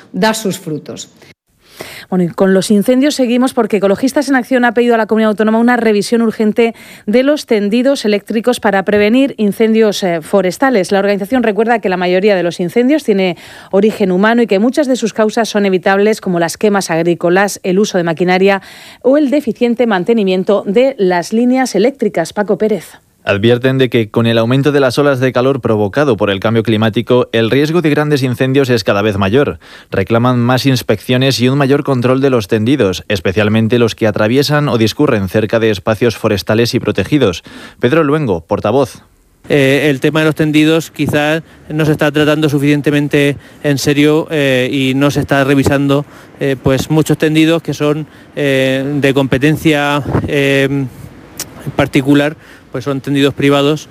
dar sus frutos. Bueno, y con los incendios seguimos porque Ecologistas en Acción ha pedido a la Comunidad Autónoma una revisión urgente de los tendidos eléctricos para prevenir incendios forestales. La organización recuerda que la mayoría de los incendios tiene origen humano y que muchas de sus causas son evitables, como las quemas agrícolas, el uso de maquinaria o el deficiente mantenimiento de las líneas eléctricas. Paco Pérez. Advierten de que con el aumento de las olas de calor provocado por el cambio climático, el riesgo de grandes incendios es cada vez mayor. Reclaman más inspecciones y un mayor control de los tendidos, especialmente los que atraviesan o discurren cerca de espacios forestales y protegidos. Pedro Luengo, portavoz. El tema de los tendidos quizás no se está tratando suficientemente en serio y no se está revisando pues muchos tendidos que son de competencia particular, pues son tendidos privados,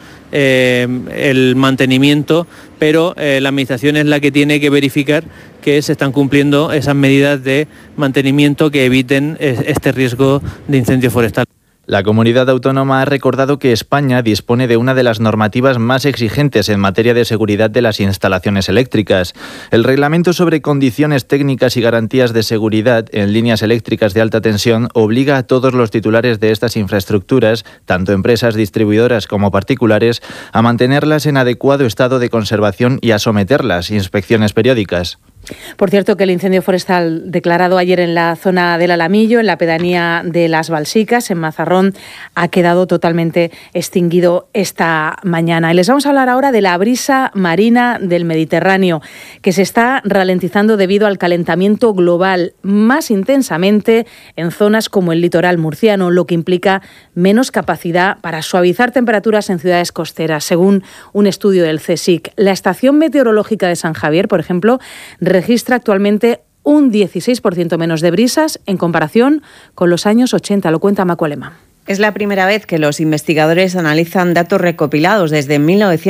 el mantenimiento, pero la Administración es la que tiene que verificar que se están cumpliendo esas medidas de mantenimiento que eviten este riesgo de incendio forestal. La comunidad autónoma ha recordado que España dispone de una de las normativas más exigentes en materia de seguridad de las instalaciones eléctricas. El Reglamento sobre condiciones técnicas y garantías de seguridad en líneas eléctricas de alta tensión obliga a todos los titulares de estas infraestructuras, tanto empresas distribuidoras como particulares, a mantenerlas en adecuado estado de conservación y a someterlas a inspecciones periódicas. Por cierto, que el incendio forestal declarado ayer en la zona del Alamillo, en la pedanía de Las Balsicas, en Mazarrón, ha quedado totalmente extinguido esta mañana. Y les vamos a hablar ahora de la brisa marina del Mediterráneo, que se está ralentizando debido al calentamiento global, más intensamente en zonas como el litoral murciano, lo que implica menos capacidad para suavizar temperaturas en ciudades costeras, según un estudio del CSIC. La estación meteorológica de San Javier, por ejemplo, registra actualmente un 16% menos de brisas en comparación con los años 80, lo cuenta Macu Alemán. Es la primera vez que los investigadores analizan datos recopilados desde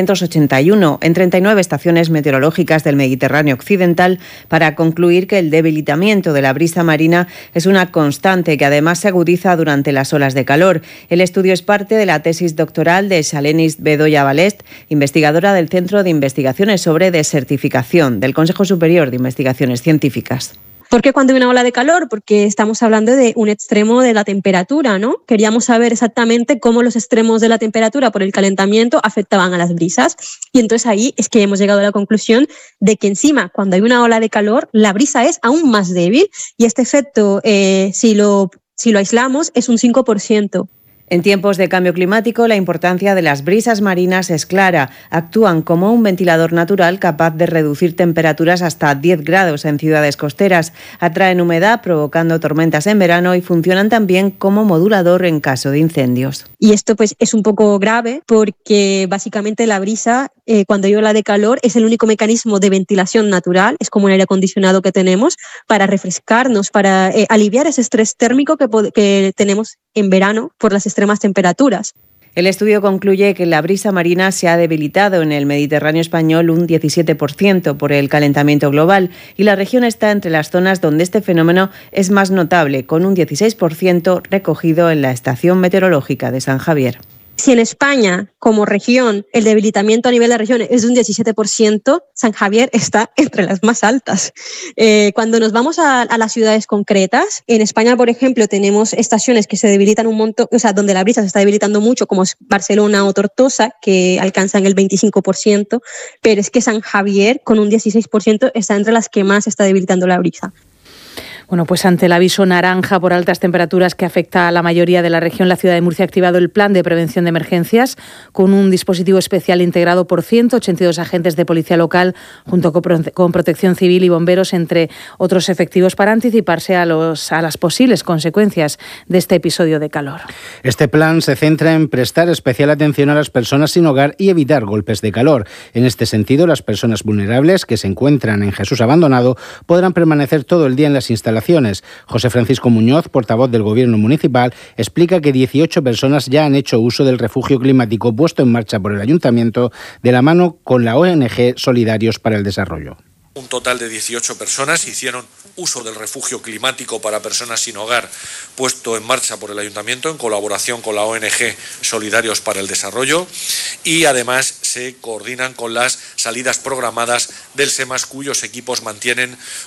1981 en 39 estaciones meteorológicas del Mediterráneo occidental para concluir que el debilitamiento de la brisa marina es una constante que además se agudiza durante las olas de calor. El estudio es parte de la tesis doctoral de Xalenis Bedoya Balest, investigadora del Centro de Investigaciones sobre Desertificación del Consejo Superior de Investigaciones Científicas. ¿Por qué cuando hay una ola de calor? Porque estamos hablando de un extremo de la temperatura, ¿no? Queríamos saber exactamente cómo los extremos de la temperatura por el calentamiento afectaban a las brisas. Y entonces ahí es que hemos llegado a la conclusión de que encima, cuando hay una ola de calor, la brisa es aún más débil y este efecto, si lo aislamos, es un 5%. En tiempos de cambio climático, la importancia de las brisas marinas es clara. Actúan como un ventilador natural capaz de reducir temperaturas hasta 10 grados en ciudades costeras. Atraen humedad, provocando tormentas en verano y funcionan también como modulador en caso de incendios. Y esto pues es un poco grave porque básicamente la brisa, cuando hay ola de calor, es el único mecanismo de ventilación natural, es como un aire acondicionado que tenemos para refrescarnos, para aliviar ese estrés térmico que tenemos en verano por las extremas temperaturas. El estudio concluye que la brisa marina se ha debilitado en el Mediterráneo español un 17% por el calentamiento global y la región está entre las zonas donde este fenómeno es más notable, con un 16% recogido en la estación meteorológica de San Javier. Si en España, como región, el debilitamiento a nivel de región es de un 17%, San Javier está entre las más altas. Cuando nos vamos a las ciudades concretas, en España, por ejemplo, tenemos estaciones que se debilitan un montón, o sea, donde la brisa se está debilitando mucho, como es Barcelona o Tortosa, que alcanzan el 25%, pero es que San Javier, con un 16%, está entre las que más está debilitando la brisa. Bueno, pues ante el aviso naranja por altas temperaturas que afecta a la mayoría de la región, la ciudad de Murcia ha activado el plan de prevención de emergencias con un dispositivo especial integrado por 182 agentes de policía local junto con Protección Civil y bomberos, entre otros efectivos, para anticiparse a las posibles consecuencias de este episodio de calor. Este plan se centra en prestar especial atención a las personas sin hogar y evitar golpes de calor. En este sentido, las personas vulnerables que se encuentran en Jesús Abandonado podrán permanecer todo el día en las instalaciones. José Francisco Muñoz, portavoz del Gobierno municipal, explica que 18 personas ya han hecho uso del refugio climático puesto en marcha por el Ayuntamiento de la mano con la ONG Solidarios para el Desarrollo. Un total de 18 personas hicieron uso del refugio climático para personas sin hogar puesto en marcha por el Ayuntamiento en colaboración con la ONG Solidarios para el Desarrollo, y además se coordinan con las salidas programadas del SEMAS, cuyos equipos mantienen